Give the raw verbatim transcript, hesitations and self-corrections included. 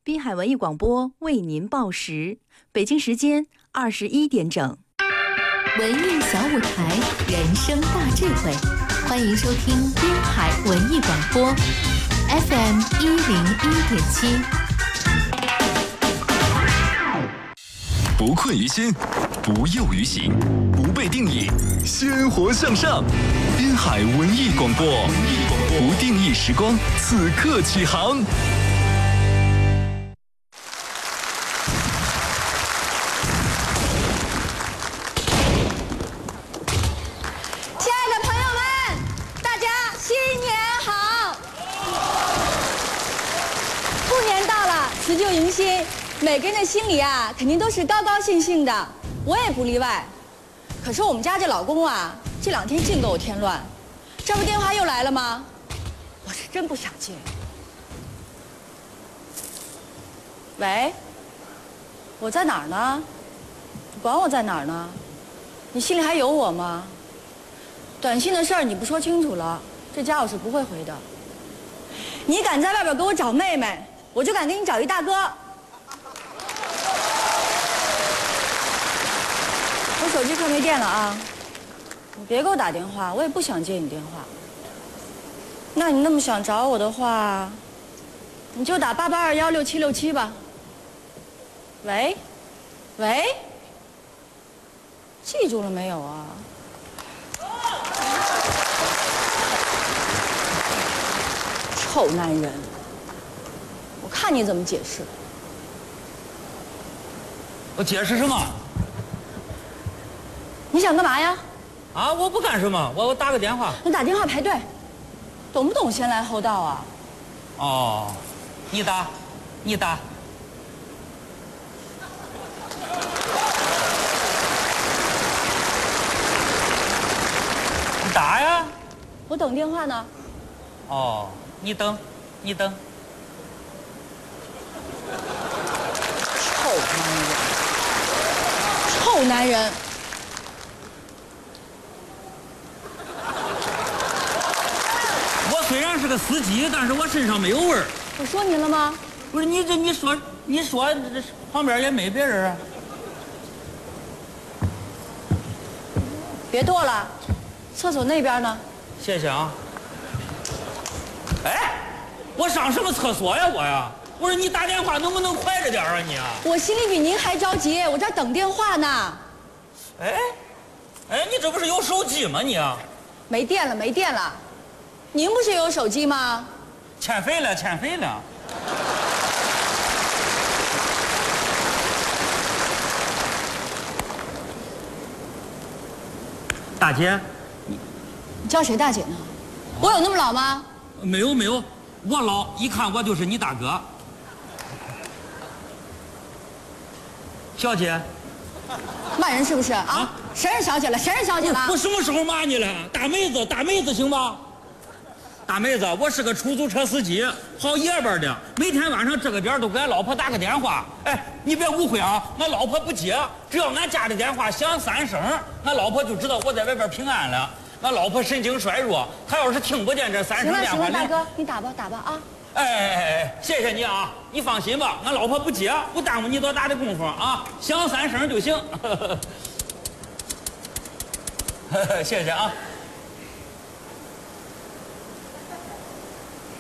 滨海文艺广播为您报时，北京时间二十一点整。 文艺小舞台，人生大智慧，欢迎收听滨海文艺广播 F M 一零一点七。 不困于心，不囿于行，不被定义，鲜活向上。滨海文艺广播，不定义时光，此刻起航。 亲爱的朋友们，大家新年好！兔年到了，辞旧迎新。每个人的心里啊，肯定都是高高兴兴的，我也不例外。可是我们家这老公啊，这两天净给我添乱。这不电话又来了吗？我是真不想接。喂，我在哪儿呢？你管我在哪儿呢？你心里还有我吗？短信的事儿你不说清楚了，这家我是不会回的。你敢在外边给我找妹妹，我就敢给你找一大哥。我手机快没电了啊！你别给我打电话，我也不想接你电话。那你那么想找我的话，你就打八八二幺六七六七吧。喂，喂，记住了没有啊？臭男人，我看你怎么解释。 我解释什么？ 你想干嘛呀？ 啊，我不干什么，我我打个电话。 你打电话排队，懂不懂先来后到啊？ 哦，你打，你打。你打呀！ 我等电话呢。 哦，你等，你等。 臭男人，臭男人。 虽然是个司机，但是我身上没有味儿。 我说您了吗？ 不是你这你说你说这旁边也没别人啊。 别剁了，厕所那边呢？ 谢谢啊。哎，我上什么厕所呀我呀？我说你打电话能不能快着点啊你啊？ 我心里比您还着急，我这等电话呢。 哎，哎，你这不是有手机吗你啊？ 没电了，没电了。您不是有手机吗？ 欠费了，欠费了。大姐， 你你叫谁大姐呢？我有那么老吗？ 没有没有，我老，一看我就是你大哥。小姐， 骂人是不是啊？啊谁是小姐了？谁是小姐了？ 我什么时候骂你了？大妹子，大妹子行吧？大妹子，我是个出租车司机，好爷们儿的，每天晚上这个点都给俺老婆打个电话。哎，你别误会啊，俺老婆不接，只要俺家的电话响三声，俺老婆就知道我在外边平安了。俺老婆神经衰弱，她要是听不见这三声电话， 行了行了，大哥，你打吧打吧啊！ 哎哎哎，谢谢你啊，你放心吧，俺老婆不接，不耽误你多大的功夫啊，响三声就行。谢谢啊。